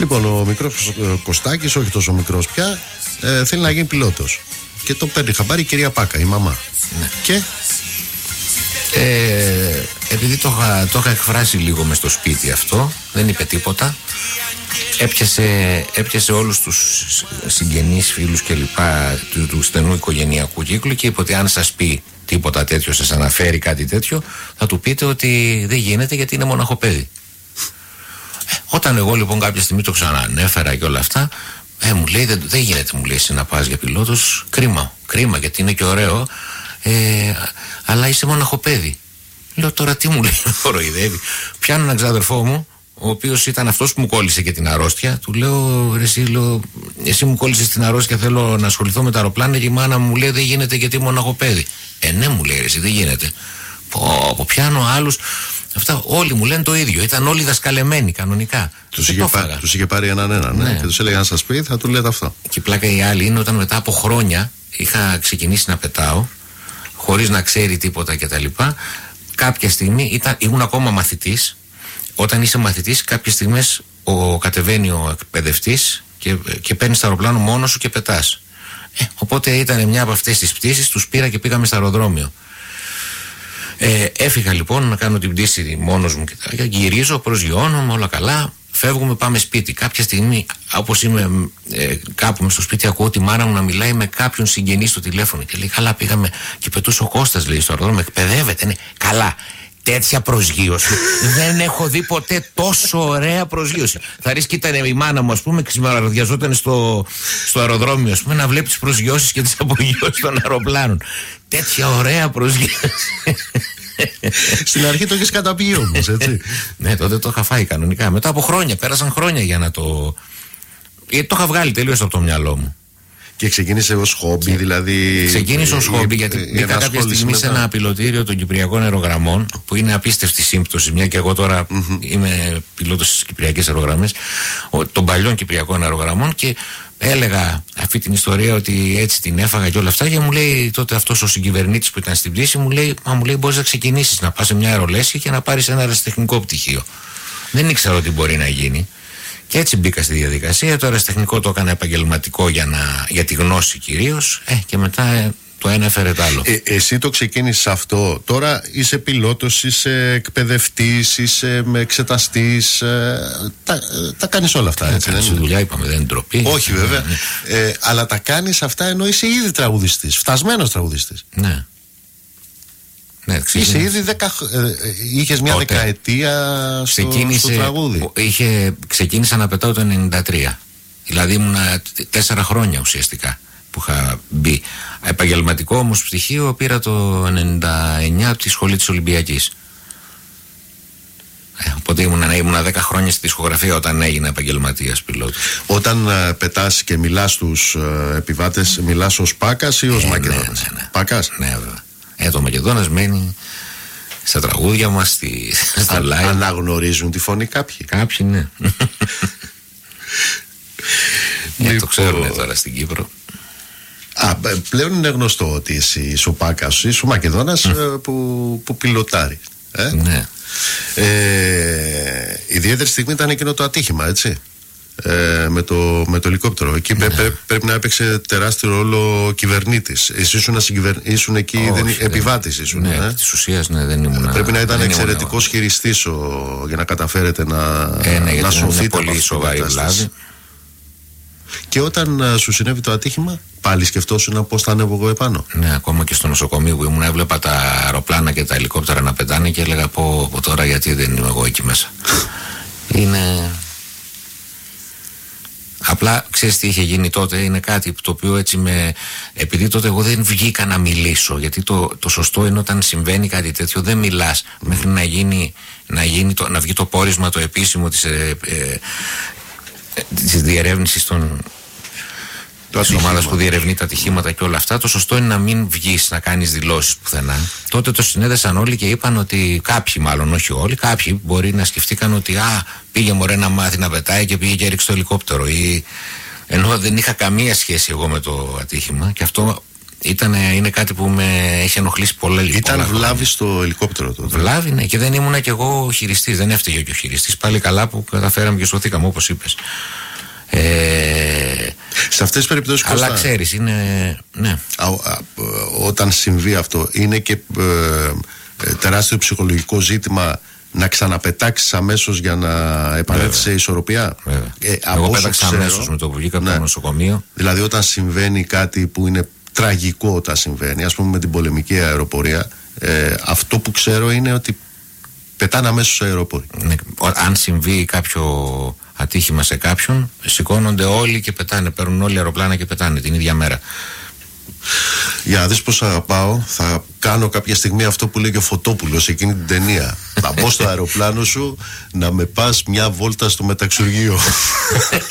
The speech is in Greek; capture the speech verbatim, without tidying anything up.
Λοιπόν, ο μικρός Κωστάκης, όχι τόσο μικρός πια, ε, θέλει να γίνει πιλότος. Και το παίρνει χαμπάρι η κυρία Πάκα, η μαμά. Ναι. Και ε, επειδή το είχα, το είχα εκφράσει λίγο μες στο σπίτι αυτό, δεν είπε τίποτα. Έπιασε, έπιασε όλους τους συγγενείς, φίλους και λοιπά του, του στενού οικογενειακού κύκλου και είπε ότι αν σας πει τίποτα τέτοιο, σας αναφέρει κάτι τέτοιο, θα του πείτε ότι δεν γίνεται γιατί είναι μοναχοπέδι. Ε, όταν εγώ λοιπόν κάποια στιγμή το ξανανέφερα και όλα αυτά, ε, μου λέει δεν, δεν γίνεται, μου λέει, εσύ να πας για πιλότος. Κρίμα, κρίμα γιατί είναι και ωραίο, ε, αλλά είσαι μοναχοπέδι. Λέω τώρα τι μου λέει, κοροϊδεύει. Πιάνω έναν ξαδερφό μου, ο οποίος ήταν αυτός που μου κόλλησε και την αρρώστια. Του λέω, ρε, εσύ, λέω, εσύ μου κόλλησες την αρρώστια, θέλω να ασχοληθώ με τα αεροπλάνα. Και η μάνα μου λέει δεν γίνεται γιατί μοναχοπέδι. Ε, ναι, μου λέει, ρε, εσύ δεν γίνεται. Πω, πω, πιάνω άλλους. Αυτά όλοι μου λένε το ίδιο. Ήταν όλοι δασκαλεμένοι κανονικά. Τους είχε, πά, τους είχε πάρει έναν έναν, ναι. Ναι. Και τους έλεγε αν σας πει θα του λέτε αυτό. Και η πλάκα η άλλη είναι όταν μετά από χρόνια είχα ξεκινήσει να πετάω, χωρίς να ξέρει τίποτα κτλ. Κάποια στιγμή ήταν, ήμουν ακόμα μαθητής. Όταν είσαι μαθητής, κάποιες στιγμές ο, κατεβαίνει ο εκπαιδευτής και, και παίρνει στο αεροπλάνο μόνος σου και πετάς. Ε, οπότε ήταν μια από αυτές τις πτήσεις, τους πήρα και πήγαμε στο αεροδρόμιο. Ε, έφυγα λοιπόν να κάνω την πτήση μόνος μου και γυρίζω, προσγειώνομαι, όλα καλά. Φεύγουμε, πάμε σπίτι. Κάποια στιγμή, όπως είμαι ε, κάπου μες στο σπίτι, ακούω τη μάνα μου να μιλάει με κάποιον συγγενή στο τηλέφωνο. Και λέει: καλά, πήγαμε και πετούσε ο Κώστας, λέει, στο αεροδρόμιο. Εκπαιδεύεται, ναι. Καλά. Τέτοια προσγείωση. Δεν έχω δει ποτέ τόσο ωραία προσγείωση. Θα ρίξει, ήταν η μάνα μου, ας πούμε, ξημεραδιαζόταν στο, στο αεροδρόμιο, ας πούμε, να βλέπει τις προσγειώσεις και τις απογειώσεις των αεροπλάνων. Τέτοια ωραία προσγείωση. Στην αρχή το έχεις καταπιεί όμως, έτσι. Ναι, τότε το είχα φάει κανονικά. Μετά από χρόνια, πέρασαν χρόνια για να το. Γιατί το είχα βγάλει τελείως από το μυαλό μου. Και ξεκίνησε ως χόμπι, δηλαδή. Ξεκίνησε ως χόμπι, γιατί μπήκα κάποια στιγμή σε ένα πιλωτήριο των Κυπριακών Αερογραμμών, που είναι απίστευτη σύμπτωση, μια και εγώ τώρα mm-hmm. είμαι πιλότος στις Κυπριακές Αερογραμμές, των παλιών Κυπριακών Αερογραμμών, και έλεγα αυτή την ιστορία ότι έτσι την έφαγα και όλα αυτά. Και μου λέει τότε αυτός ο συγκυβερνήτης που ήταν στην πτήση, μου λέει: μα μου λέει, μπορείς να ξεκινήσεις να πας σε μια αερολέσχη και να πάρεις ένα αεραστεχνικό πτυχίο. Δεν ήξερα ότι μπορεί να γίνει. Και έτσι μπήκα στη διαδικασία. Το αεραστεχνικό το έκανα επαγγελματικό για, να, για τη γνώση κυρίως. Ε, και μετά ε, το ένα έφερε το άλλο. Ε, εσύ το ξεκίνησες αυτό. Τώρα είσαι πιλότος, είσαι εκπαιδευτής, είσαι εξεταστής. Ε, τα, ε, τα κάνεις όλα αυτά. Ε, έτσι, κάνεις δεν δουλειά, είπαμε, δεν είναι ντροπή. Όχι, βέβαια. Ναι. Ε, αλλά τα κάνεις αυτά ενώ είσαι ήδη τραγουδιστής. Φτασμένος τραγουδιστής. Ναι. Ναι, είσαι ήδη δεκα, ε, είχες μια τότε δεκαετία στο, στο τραγούδι. Είχε, ξεκίνησα να πετάω το ενενήντα τρία. Δηλαδή ήμουν τέσσερα χρόνια ουσιαστικά που είχα μπει. Επαγγελματικό όμως πτυχίο πήρα το ενενήντα εννιά από τη σχολή της Ολυμπιακής. Ε, οπότε ήμουν, ήμουν δέκα χρόνια στη δισκογραφία όταν έγινα επαγγελματίας πιλότος. Όταν uh, πετάς και μιλάς στους uh, επιβάτες, μιλάς ως Πάκας ή ως ε, Μακεδόνας? Ναι, ναι, ναι. Πάκας. Ναι, βέβαια. Ε, το Μακεδόνας μένει στα τραγούδια μας, στη, στα Α, live. Αναγνωρίζουν τη φωνή κάποιοι. Κάποιοι, ναι. Λοιπόν, ε, το ξέρουν τώρα στην Κύπρο. Α, πλέον είναι γνωστό ότι εσύ είσαι ο Πάκας, είσαι ο Μακεδόνας mm. που, που πιλοτάρει. Ε? Ναι. Ε, ιδιαίτερη στιγμή ήταν εκείνο το ατύχημα, έτσι. Ε, με, το, με το ελικόπτερο. Εκεί ναι. πρέ, πρέπει να έπαιξε τεράστιο ρόλο ο κυβερνήτης. Εσύ ήσουν, συγκυβερ... ήσουν εκεί, Όχι, δεν... δεν... επιβάτης ήσουν. Ναι, ε? της ουσίας ναι, δεν ήμουν. Πρέπει να ήταν εξαιρετικός χειριστής ο... για να καταφέρετε να, ε, ναι, να σωθείτε. Είναι πολύ σοβαρή βλάβη. Και όταν uh, σου συνέβη το ατύχημα, πάλι σκεφτόσουν πώς θα ανέβω εγώ επάνω? Ναι, ακόμα και στο νοσοκομείο που ήμουν, έβλεπα τα αεροπλάνα και τα ελικόπτερα να πετάνε και έλεγα πω, πω τώρα γιατί δεν είμαι εγώ εκεί μέσα. Είναι. Απλά ξέρεις τι είχε γίνει τότε, είναι κάτι το οποίο έτσι με. Επειδή τότε εγώ δεν βγήκα να μιλήσω, γιατί το, το σωστό είναι όταν συμβαίνει κάτι τέτοιο δεν μιλάς mm. μέχρι να, γίνει, να, γίνει το, να βγει το πόρισμα το επίσημο της, ε, ε, της διερεύνησης των. Της ομάδας που διερευνεί τα ατυχήματα και όλα αυτά. Το σωστό είναι να μην βγεις να κάνεις δηλώσεις πουθενά. Τότε το συνέδεσαν όλοι και είπαν ότι κάποιοι, μάλλον όχι όλοι, κάποιοι μπορεί να σκεφτήκαν ότι α, πήγε μωρέ να μάθει να πετάει και πήγε και έριξε το ελικόπτερο. Ή... Ενώ δεν είχα καμία σχέση εγώ με το ατύχημα και αυτό Ήταν, είναι κάτι που με έχει ενοχλήσει πολλά. Ήταν πολλά βλάβη χρόνια. στο ελικόπτερο τότε. Βλάβη, ναι, και δεν ήμουνα κι εγώ χειριστής. Δεν έφταιγε και ο χειριστής. Πάλι καλά που καταφέραμε και σωθήκαμε, όπως είπες. Ε, σε αυτές τις περιπτώσεις, αλλά Κώστα, ξέρεις, είναι. Ναι. Α, α, όταν συμβεί αυτό, είναι και ε, ε, τεράστιο ψυχολογικό ζήτημα να ξαναπετάξεις αμέσως για να επανέλθεις σε ισορροπία. Ε, Εγώ πέταξα αμέσως με το που βγήκα από ναι. το νοσοκομείο. Δηλαδή, όταν συμβαίνει κάτι που είναι τραγικό, όταν συμβαίνει, ας πούμε με την πολεμική αεροπορία, ε, αυτό που ξέρω είναι ότι πετάνε αμέσως σε αεροπορία. Ναι, αν συμβεί κάποιο ατύχημα σε κάποιον, σηκώνονται όλοι και πετάνε. Παίρνουν όλοι αεροπλάνα και πετάνε την ίδια μέρα. Για να δεις πως αγαπάω, θα κάνω κάποια στιγμή αυτό που λέει και ο Φωτόπουλος σε εκείνη την ταινία. Θα μπω στο αεροπλάνο σου να με πας μια βόλτα στο μεταξουργείο.